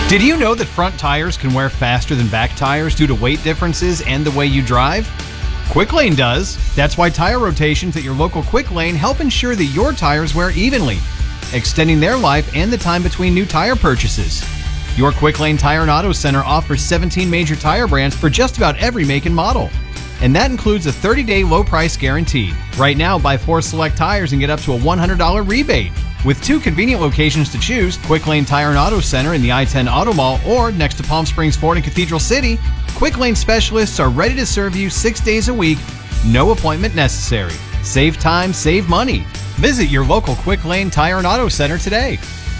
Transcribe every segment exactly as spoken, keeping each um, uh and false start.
Did you know that front tires can wear faster than back tires due to weight differences and the way you drive? Quick Lane does. That's why tire rotations at your local Quick Lane help ensure that your tires wear evenly, extending their life and the time between new tire purchases. Your Quick Lane Tire and Auto Center offers seventeen major tire brands for just about every make and model. And that includes a thirty-day low price guarantee. Right now, buy four select tires and get up to a one hundred dollars rebate. With two convenient locations to choose, Quick Lane Tire and Auto Center in the I ten Auto Mall or next to Palm Springs Ford and Cathedral City, Quick Lane specialists are ready to serve you six days a week, no appointment necessary. Save time, save money. Visit your local Quick Lane Tire and Auto Center today.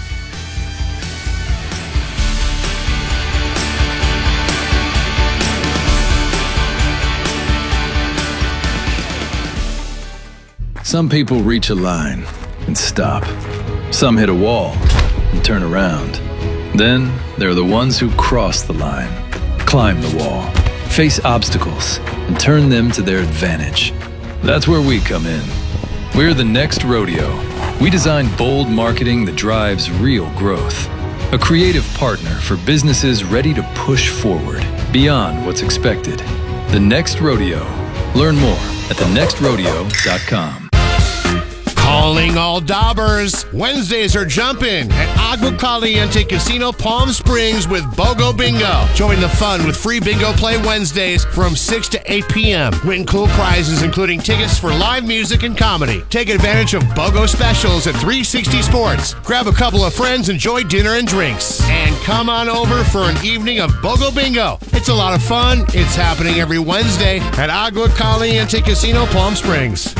Some people reach a line and stop. Some hit a wall and turn around. Then there are the ones who cross the line, climb the wall, face obstacles, and turn them to their advantage. That's where we come in. We're the Next Rodeo. We design bold marketing that drives real growth. A creative partner for businesses ready to push forward beyond what's expected. The Next Rodeo. Learn more at the next rodeo dot com. Calling all daubers. Wednesdays are jumping at Agua Caliente Casino Palm Springs with BOGO Bingo. Join the fun with free bingo play Wednesdays from six to eight p.m. Win cool prizes including tickets for live music and comedy. Take advantage of BOGO specials at three sixty Sports. Grab a couple of friends, enjoy dinner and drinks. And come on over for an evening of BOGO Bingo. It's a lot of fun. It's happening every Wednesday at Agua Caliente Casino Palm Springs.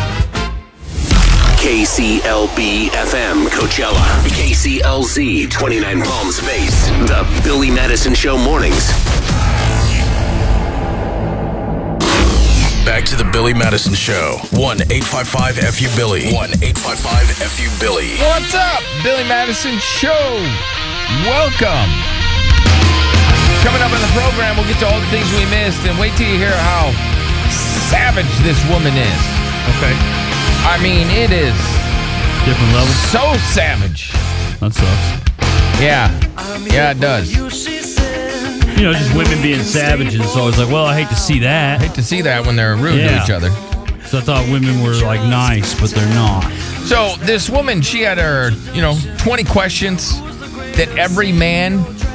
K C L B F M Coachella, K C L Z twenty-nine Palm Space, the Billy Madison Show mornings. Back to the Billy Madison Show. one eight five five F U Billy. one eight five five F U Billy. What's up, Billy Madison Show? Welcome. Coming up in the program, we'll get to all the things we missed, and wait till you hear how savage this woman is. Okay. I mean, it is different level. So savage. That sucks. Yeah. Yeah, it does. You know, just women being savages. So I was like, well, I hate to see that. I hate to see that when they're rude yeah. to each other. So I thought women were like nice, but they're not. So this woman, she had her, you know, twenty questions that every man,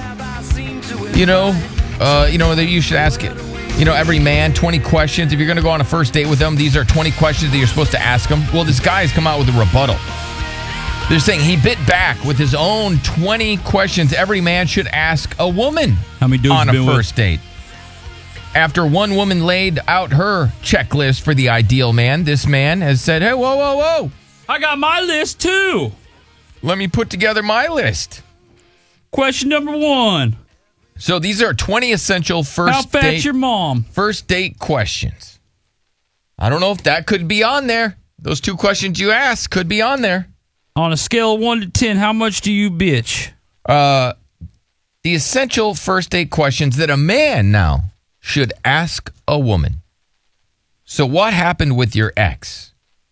you know, uh, you know, that you should ask it. You know, every man, twenty questions. If you're going to go on a first date with them, these are twenty questions that you're supposed to ask them. Well, this guy has come out with a rebuttal. They're saying he bit back with his own twenty questions every man should ask a woman How many dudes on a been first with? date. After one woman laid out her checklist for the ideal man, this man has said, hey, whoa, whoa, whoa. I got my list, too. Let me put together my list. Question number one. So these are twenty essential first How fat's date your mom? first date questions. I don't know if that could be on there. Those two questions you asked could be on there. On a scale of one to ten, how much do you bitch? Uh, the essential first date questions that a man now should ask a woman. So what happened with your ex?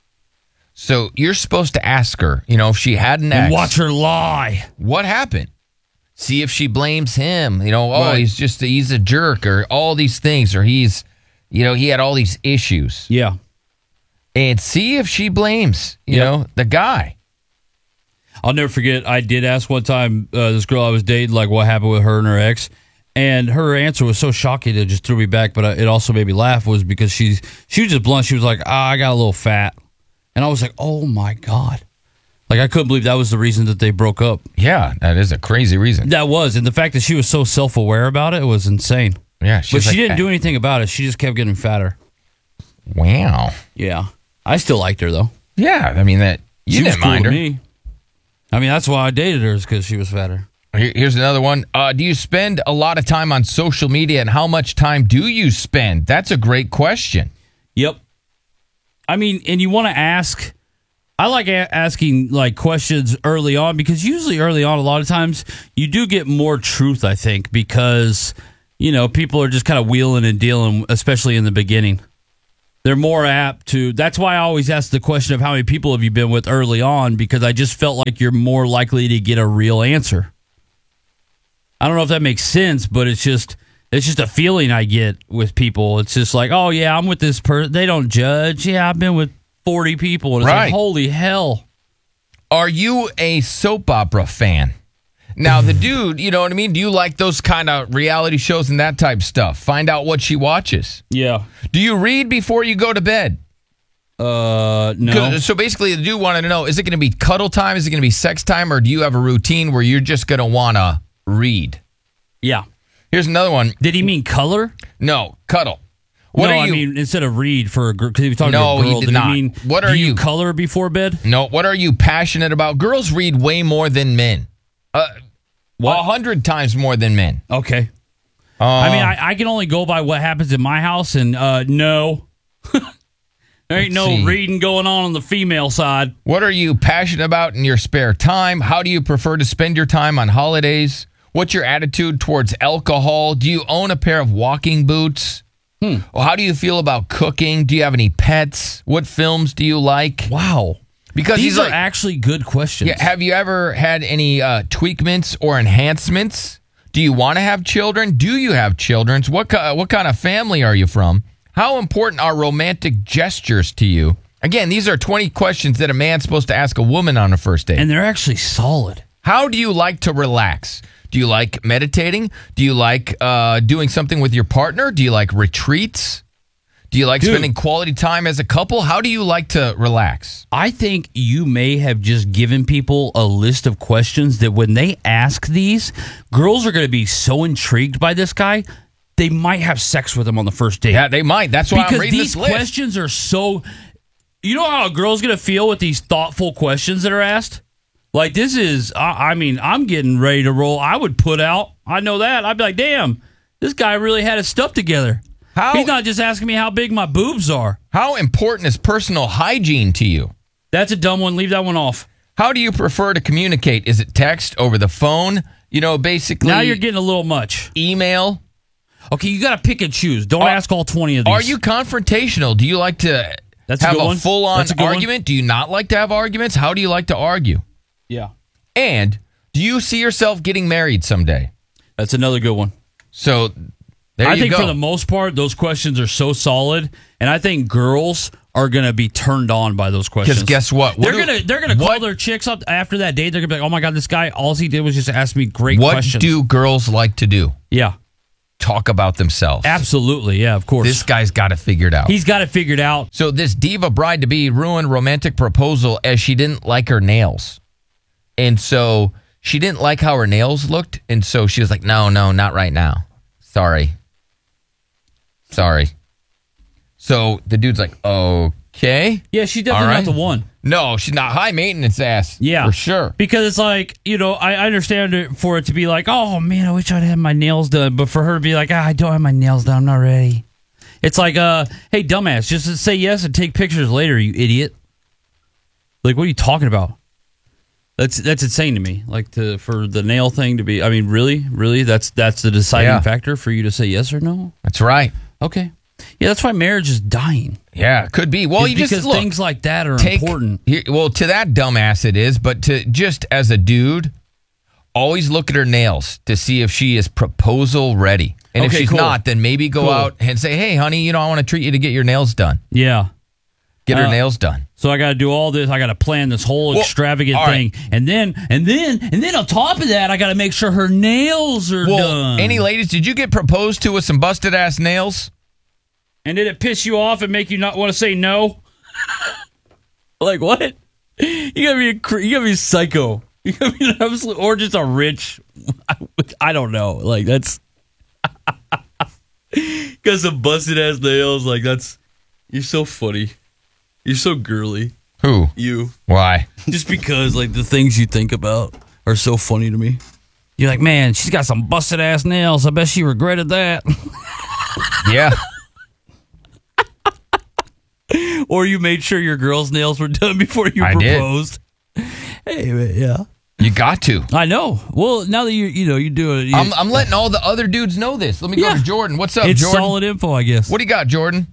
So you're supposed to ask her, you know, if she had an ex. And watch her lie. What happened? See if she blames him. You know, oh, Right. he's just, a, he's a jerk or all these things, or he's, you know, he had all these issues. Yeah. And see if she blames, you Yep. know, the guy. I'll never forget, I did ask one time uh, this girl I was dating, like, what happened with her and her ex. And her answer was so shocking it just threw me back, but it also made me laugh, was because she, she was just blunt. She was like, ah, I got a little fat. And I was like, oh, my God. Like, I couldn't believe that was the reason that they broke up. Yeah, that is a crazy reason. That was. And the fact that she was so self-aware about it was insane. Yeah, But she's she like, didn't do anything about it. She just kept getting fatter. Wow. Yeah. I still liked her, though. Yeah, I mean, that you she was didn't cool mind to her. me. I mean, that's why I dated her, is because she was fatter. Here- Here's another one. Uh, do you spend a lot of time on social media, and how much time do you spend? That's a great question. Yep. I mean, and you want to ask... I like a- asking like questions early on, because usually early on, a lot of times you do get more truth, I think, because, you know, people are just kind of wheeling and dealing, especially in the beginning. They're more apt to. That's why I always ask the question of how many people have you been with early on, because I just felt like you're more likely to get a real answer. I don't know if that makes sense, but it's just it's just a feeling I get with people. It's just like, oh yeah, I'm with this person. They don't judge. Yeah, I've been with forty people, and it's Right. like, holy hell. Are you a soap opera fan? Now, the dude, you know what I mean? Do you like those kind of reality shows and that type stuff? Find out what she watches. Yeah. Do you read before you go to bed? Uh, no. 'Cause- So basically, the dude wanted to know, is it going to be cuddle time? Is it going to be sex time? Or do you have a routine where you're just going to want to read? Yeah. Here's another one. Did he mean color? No, cuddle. What no, are you? I mean instead of read for a girl. Because he was talking No, to a he girl. did did not. he mean? What do are you you- color before bed? No, what are you passionate about? Girls read way more than men. Uh, What? A hundred times more than men. Okay. Uh, I mean, I, I can only go by what happens in my house, and uh, no, there ain't no see. reading going on on the female side. What are you passionate about in your spare time? How do you prefer to spend your time on holidays? What's your attitude towards alcohol? Do you own a pair of walking boots? Hmm. How do you feel about cooking? Do you have any pets? What films do you like? Wow, Because these he's are like, actually good questions. yeah, have you ever had any uh, tweakments or enhancements? Do you want to have children? Do you have children? What ki- what kind of family are you from? How important are romantic gestures to you? Again, these are twenty questions that a man's supposed to ask a woman on a first date. and they're actually solid. How do you like to relax? Do you like meditating? Do you like uh, doing something with your partner? Do you like retreats? Do you like Dude. spending quality time as a couple? How do you like to relax? I think you may have just given people a list of questions that when they ask these, girls are going to be so intrigued by this guy, they might have sex with him on the first date. Yeah, they might. That's why because I'm reading these this list. questions are so. You know how a girl's going to feel with these thoughtful questions that are asked? Like, this is, I, I mean, I'm getting ready to roll. I would put out, I know that. I'd be like, damn, this guy really had his stuff together. How- He's not just asking me how big my boobs are. How important is personal hygiene to you? That's a dumb one. Leave that one off. How do you prefer to communicate? Is it text, over the phone? You know, basically. Now you're getting a little much. email. Okay, you got to pick and choose. Don't Are- ask all twenty of these. Are you confrontational? Do you like to That's a have good a one. full-on That's a good one. argument? Do you not like to have arguments? How do you like to argue? Yeah. And do you see yourself getting married someday? That's another good one. So there I you think go. for the most part, those questions are so solid, and I think girls are gonna be turned on by those questions. Because guess what? What they're do- gonna they're gonna call what- their chicks up after that date. They're gonna be like, "Oh my god, this guy, all he did was just ask me great what questions." do girls like to do? Yeah, Talk about themselves. absolutely. Yeah, of course. This guy's got it figured out. He's got it figured out. So this diva bride-to-be ruined romantic proposal as she didn't like her nails. And so she didn't like how her nails looked. And so she was like, no, no, not right now. Sorry. Sorry. So the dude's like, okay. Yeah, she's definitely All right. not the one. No, she's not high maintenance ass. Yeah, For sure. Because it's like, you know, I I understand it for it to be like, oh man, I wish I'd had my nails done, but for her to be like, ah, I don't have my nails done, I'm not ready. It's like, uh, hey, dumbass, just say yes and take pictures later, you idiot. Like, what are you talking about? That's that's insane to me. Like, to for the nail thing to be, I mean, really, really, that's that's the deciding Yeah. factor for you to say yes or no. That's right. Okay, yeah, that's why marriage is dying. Yeah, could be. Well, It's you just because look. things like that are take, important. here- well, to that dumbass it is, but to just as a dude, always look at her nails to see if she is proposal ready. And if Okay, she's cool. not, then maybe go Cool. out and say, hey, honey, you know, I want to treat you to get your nails done. Yeah. Get her Uh, nails done. So I got to do all this. I got to plan this whole Well, extravagant all right. thing, and then and then and then on top of that, I got to make sure her nails are Well, done. any ladies, did you get proposed to with some busted ass nails? and did it piss you off and make you not want to say no? Like what? You gotta be a, cr- you gotta be psycho. You gotta be an absolute, or just a rich. I don't know. Like that's got some busted ass nails. Like that's you're so funny. You're so girly. Who? You. Why? Just because, like, the things you think about are so funny to me. You're like, man, she's got some busted ass nails. I bet she regretted that. Yeah. Or you made sure your girl's nails were done before you I did. proposed. Hey, man, yeah. You got to. I know. Well, now that you you know you do it, you, I'm, I'm letting all the other dudes know this. Let me Yeah. go to Jordan. What's up, it's Jordan? solid info, I guess. What do you got, Jordan?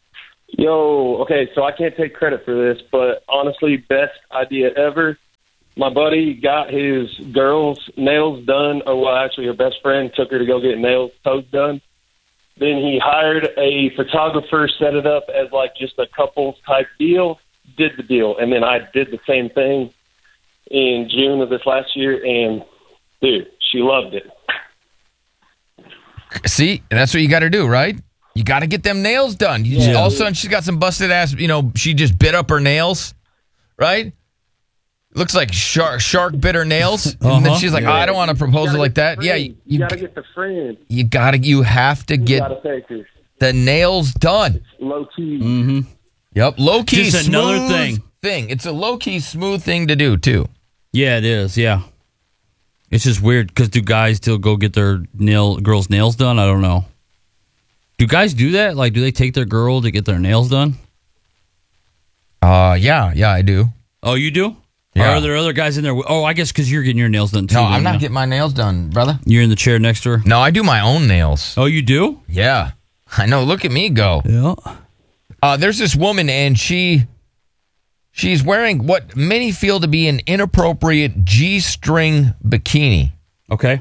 Yo, okay, so I can't take credit for this, but honestly, best idea ever. my buddy got his girl's nails done, or well, actually her best friend took her to go get nails, toes done. Then he hired a photographer, set it up as like just a couples type deal, did the deal. And then I did the same thing in June of this last year, and dude, she loved it. See, that's what you got to do, right? You got to get them nails done. You just, Yeah. all of a sudden, she's got some busted ass, you know, she just bit up her nails, right? Looks like shark, shark bit her nails. And then Uh-huh. she's like, oh, I don't want a You proposal gotta like get that. the Yeah, friend. you, you you, got to get the friend. you got to, you have to You get got to take her. the nails done. Low key. Mm-hmm. Yep, low key, Just another smooth thing. thing. It's a low key, smooth thing to do too. Yeah, it is. Yeah, it's just weird because do guys still go get their nail girls' nails done? I don't know. Do guys do that? Like, do they take their girl to get their nails done? Uh, yeah, yeah, I do. Oh, you do? Yeah. Or are there other guys in there? Oh, I guess because you're getting your nails done too. No, then, I'm not yeah. getting my nails done, brother. You're in the chair next to her. No, I do my own nails. Oh, you do? Yeah, I know. Look at me go. Yeah. Uh, there's this woman, and she she's wearing what many feel to be an inappropriate G-string bikini. Okay.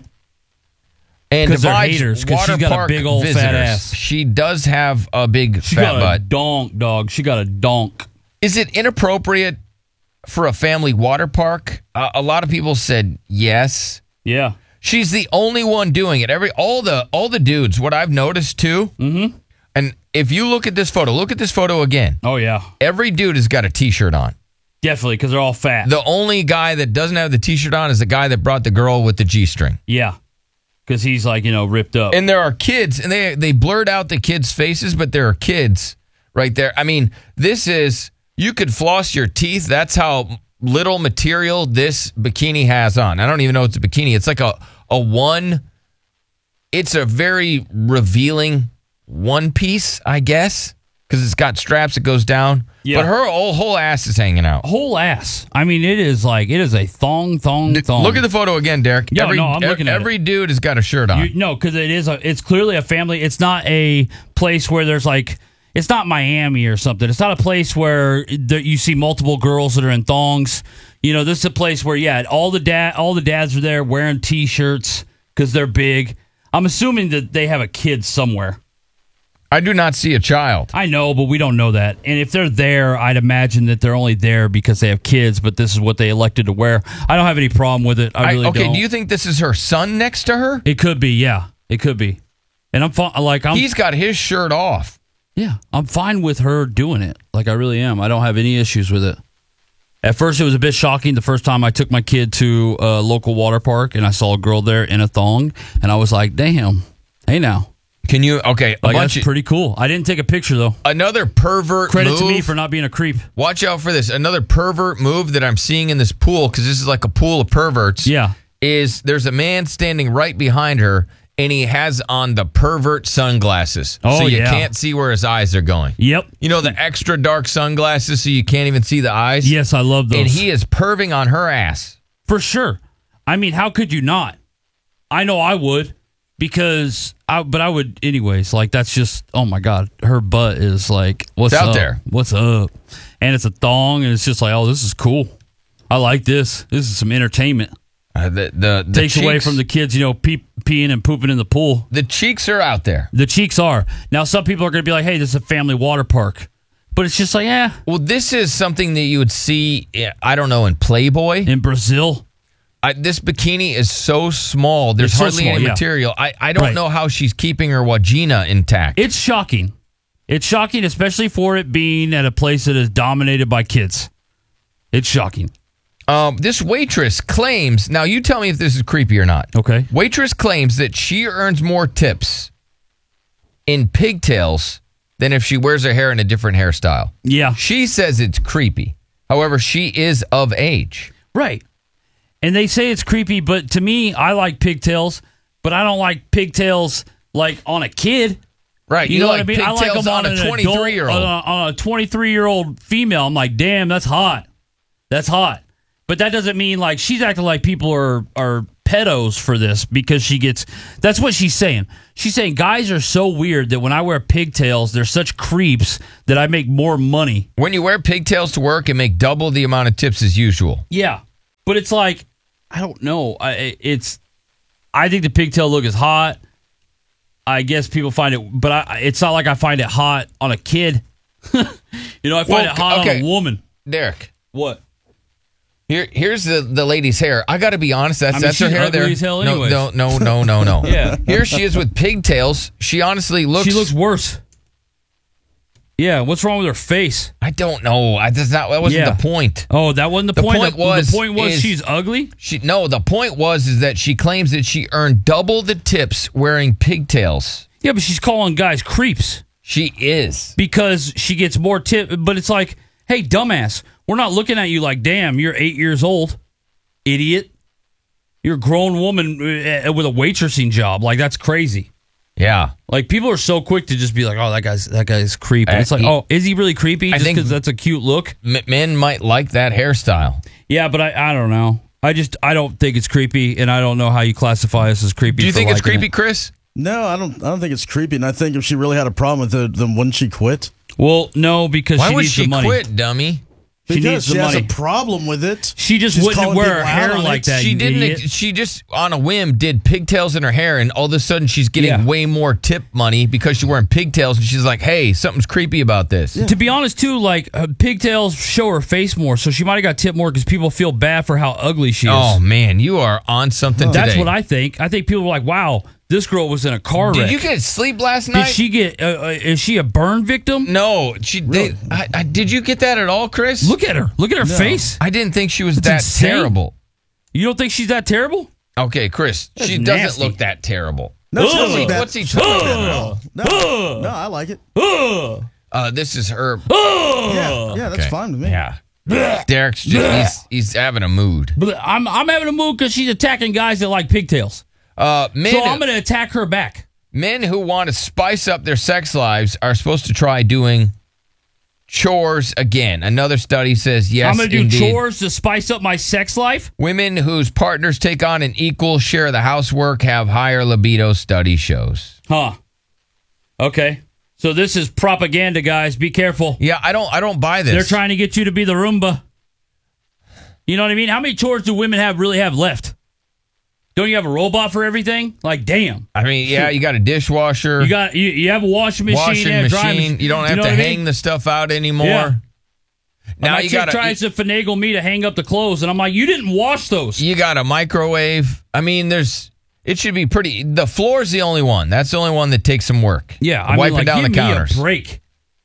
And 'Cause they're divides haters, 'cause she's water got a park big old fat visitors. ass. She does have a big She fat got a butt. donk, dog. She got a donk. Is it inappropriate for a family water park? Uh, a lot of people said yes. Yeah. She's the only one doing it. Every all the all the dudes. What I've noticed too. Mm-hmm. And if you look at this photo, look at this photo again. Oh, yeah. Every dude has got a T-shirt on. Definitely, because they're all fat. The only guy that doesn't have the T-shirt on is the guy that brought the girl with the G-string. yeah. Because he's like, you know, ripped up. And there are kids, and they they blurred out the kids' faces, but there are kids right there. I mean, this is, you could floss your teeth. That's how little material this bikini has on. I don't even know it's a bikini. It's like a, a one, it's a very revealing one piece, I guess, because it's got straps that goes down. Yeah. But her whole, whole ass is hanging out. Whole ass. I mean, it is like, it is a thong, thong, thong. Look at the photo again, Derek. Yeah, every no, I'm looking at every dude has got a shirt on. You, no, because it is a, it's clearly a family. It's not a place where there's like, it's not Miami or something. It's not a place where there, you see multiple girls that are in thongs. You know, this is a place where, yeah, all the dad, all the dads are there wearing T-shirts because they're big. I'm assuming that they have a kid somewhere. I do not see a child. I know, but we don't know that. And if they're there, I'd imagine that they're only there because they have kids, but this is what they elected to wear. I don't have any problem with it. I really I, okay, don't. do you think this is her son next to her? It could be, yeah. It could be. And I'm fine. Like, I'm. He's got his shirt off. Yeah, I'm fine with her doing it. Like, I really am. I don't have any issues with it. At first, it was a bit shocking the first time I took my kid to a local water park and I saw a girl there in a thong, and I was like, damn, hey now. Can you, okay, a Like, bunch that's of, pretty cool. I didn't take a picture, though. another pervert Credit move. to me for not being a creep. Watch out for this. Another pervert move that I'm seeing in this pool, because this is like a pool of perverts. Yeah. Is there's a man standing right behind her, and he has on the pervert sunglasses. Oh, so you yeah. can't see where his eyes are going. Yep. You know, the extra dark sunglasses so you can't even see the eyes? Yes, I love those. And he is perving on her ass. For sure. I mean, how could you not? I know I would because I, but I would anyways. Like, that's just, oh my God, her butt is like, what's It's out up? there. What's up? And it's a thong, and it's just like, oh, this is cool. I like this. This is some entertainment. Uh, the, the, the Takes away cheeks- from the kids, you know, pee, peeing and pooping in the pool. The cheeks are out there. The cheeks are. Now, some people are going to be like, hey, this is a family water park. But it's just like, yeah, Well, this is something that you would see, eh, I don't know, in Playboy. in Brazil. I, this bikini is so small. There's It's so hardly small, any yeah. material. I, I don't Right. know how she's keeping her vagina intact. It's shocking. It's shocking, especially for it being at a place that is dominated by kids. It's shocking. Um, this waitress claims, now you tell me if this is creepy or not. Okay. Waitress claims that she earns more tips in pigtails than if she wears her hair in a different hairstyle. Yeah. She says it's creepy. However, she is of age. Right. And they say it's creepy, but to me, I like pigtails, but I don't like pigtails like on a kid. Right. You, know what I mean? I like pigtails them on, on, a an twenty-three-year-old. adult, on a, on a twenty-three-year-old female. I'm like, damn, that's hot. That's hot. But that doesn't mean like she's acting like people are are pedos for this because she gets. That's what she's saying. She's saying guys are so weird that when I wear pigtails, they're such creeps that I make more money. When you wear pigtails to work and make double the amount of tips as usual. Yeah. But it's like, I don't know. I it's I think the pigtail look is hot. I guess people find it, but I, it's not like I find it hot on a kid. you know, I find Well, it hot okay. on a woman. Derek, What? here here's the, the lady's hair. I got to be honest. That's I mean, that's her she's hair ugly there. as hell no, anyways. no, no, no, no, no. Yeah. Here she is with pigtails. She honestly looks. She looks worse. Yeah, what's wrong with her face? I don't know. I, that's not. That wasn't Yeah. the point. Oh, that wasn't the, The point. point the, was- the point was is- she's ugly. She no. The point was is that she claims that she earned double the tips wearing pigtails. Yeah, but she's calling guys creeps She is. because she gets more tip. But it's like, hey, dumbass, we're not looking at you like, damn, you're eight years old, idiot. You're a grown woman uh, with a waitressing job. Like, that's crazy. Yeah. Like, people are so quick to just be like, oh, that guy's that guy's creepy. Uh, It's like, he- oh, is he really creepy I just think- because that's a cute look? M- men might like that hairstyle. Yeah, but I, I don't know. I just I don't think it's creepy, and I don't know how you classify us as creepy. Do you for think it's liking creepy, it. Chris? No, I don't. I don't think it's creepy. And I think if she really had a problem with it, then wouldn't she quit? Well, no, because Why she would needs she the money. quit, dummy? She Because needs she the has money. a problem with it. She just She's wouldn't calling wear her people hair out on like it. that. She you didn't. idiot. She just on a whim did pigtails in her hair, and all of a sudden she's getting Yeah. way more tip money because she's wearing pigtails, and she's like, "Hey, something's creepy about this." To be honest, too, like uh, pigtails show her face more, so she might have got tipped more because people feel bad for how ugly she is. Oh man, you are on something today. That's what I think. I think people were like, "Wow, this girl was in a car Did wreck." you get sleep last Did night? she get? Uh, uh, is she a burn victim? No, she. They, I, I, did you get that at all, Chris? Look at her. Look at her face. I didn't think she was That's that insane. terrible. You don't think she's that terrible? Okay, Chris, That's she nasty. doesn't look that terrible. No, she Ugh. doesn't look that. What's he talking Ugh. about? No, no, I like it. Ugh. Uh, this is her. Yeah, yeah, that's Okay. fine with me. Yeah. Derek's just, he's, he's having a mood. But I'm I'm having a mood because she's attacking guys that like pigtails. Uh, men, So I'm going to attack her back. men who want to spice up their sex lives are supposed to try doing chores again. Another study says yes, I'm going to do indeed. chores to spice up my sex life. Women whose partners take on an equal share of the housework have higher libido, study shows. Huh. Okay. So this is propaganda, guys. Be careful. Yeah, I don't I don't buy this. They're trying to get you to be the Roomba. You know what I mean? How many chores do women have really have left? Don't you have a robot for everything? Like, damn. I mean, yeah, you got a dishwasher. You got you, you have a washing machine, washing you have a machine. drying machine. You don't have know to what I hang mean? the stuff out anymore. Yeah. Now My you chick got tries a, to finagle me to hang up the clothes, and I'm like, you didn't wash those. you got a microwave. I mean, there's it should be pretty. The floor's the only one. That's the only one that takes some work. Yeah, I wiping mean, like, down give the me counters. a break.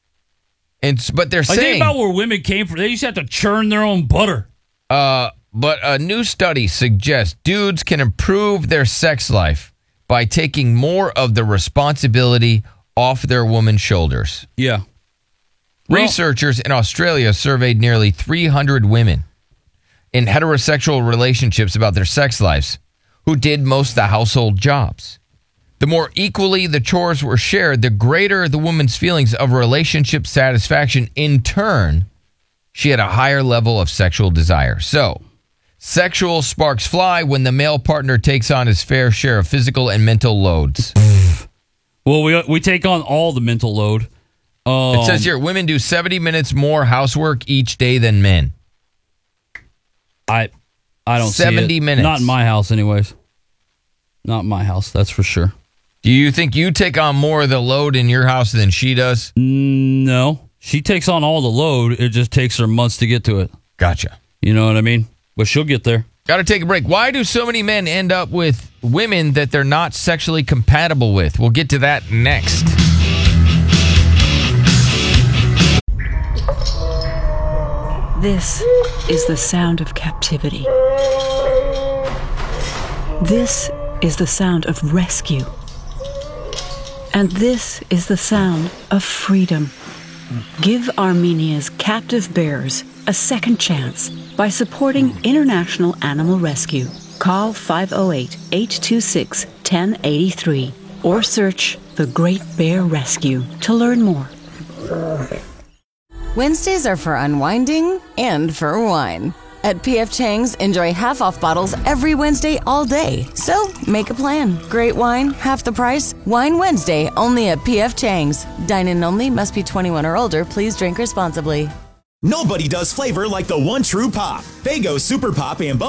And s- but they're Like, think saying, about where women came from. They used to have to churn their own butter. uh, but a new study suggests dudes can improve their sex life by taking more of the responsibility off their woman's shoulders. Yeah. Well- Researchers in Australia surveyed nearly three hundred women in heterosexual relationships about their sex lives who did most of the household jobs. The more equally the chores were shared, the greater the woman's feelings of relationship satisfaction. In turn, she had a higher level of sexual desire. So, sexual sparks fly when the male partner takes on his fair share of physical and mental loads. Well, we we take on all the mental load. Um, It says here, women do seventy minutes more housework each day than men. I I don't see seventy it. minutes. Not in my house, anyways. Not in my house, that's for sure. Do you think you take on more of the load in your house than she does? No, she takes on all the load. It just takes her months to get to it. Gotcha. You know what I mean? But she'll get there. Got to take a break. Why do so many men end up with women that they're not sexually compatible with? We'll get to that next. This is the sound of captivity. This is the sound of rescue. And this is the sound of freedom. Give Armenia's captive bears a second chance by supporting International Animal Rescue. Call five oh eight, eight two six, one oh eight three or search The Great Bear Rescue to learn more. Wednesdays are for unwinding and for wine. At P F Chang's, enjoy half-off bottles every Wednesday all day. So, make a plan. Great wine, half the price. Wine Wednesday, only at P F Chang's. Dine-in only, must be twenty-one or older. Please drink responsibly. Nobody does flavor like the one true pop. Fago Super Pop and